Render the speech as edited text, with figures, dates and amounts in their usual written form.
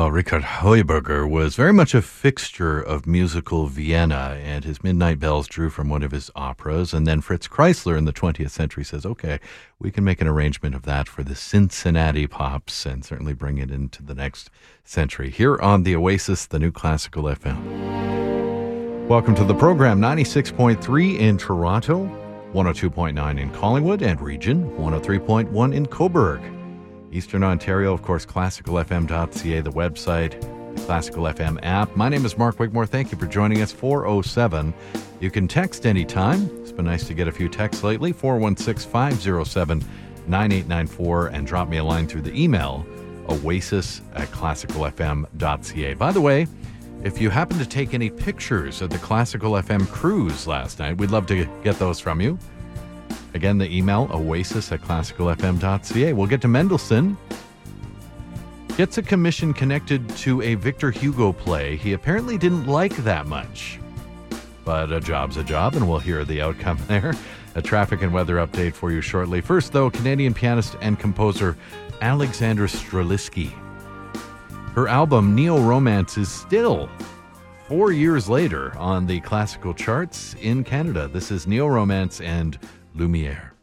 Richard Heuberger was very much a fixture of musical Vienna, and his Midnight Bells drew from one of his operas. And then Fritz Kreisler in the 20th century says, okay, we can make an arrangement of that for the Cincinnati Pops and certainly bring it into the next century. Here on the Oasis, the new Classical FM. Welcome to the program, 96.3 in Toronto, 102.9 in Collingwood and region, 103.1 in Cobourg. Eastern Ontario, of course, classicalfm.ca, the website, the Classical FM app. My name is Mark Wigmore. Thank you for joining us. 407. You can text anytime. It's been nice to get a few texts lately. 416-507-9894 and drop me a line through the email, oasis@classicalfm.ca. By the way, if you happen to take any pictures of the Classical FM cruise last night, we'd love to get those from you. Again, the email, oasis@classicalfm.ca. We'll get to Mendelssohn. Gets a commission connected to a Victor Hugo play he apparently didn't like that much. But a job's a job, and we'll hear the outcome there. A traffic and weather update for you shortly. First, though, Canadian pianist and composer Alexandra Strelitzky. Her album, Neo-Romance, is still 4 years later on the classical charts in Canada. This is Neo-Romance and Lumiere.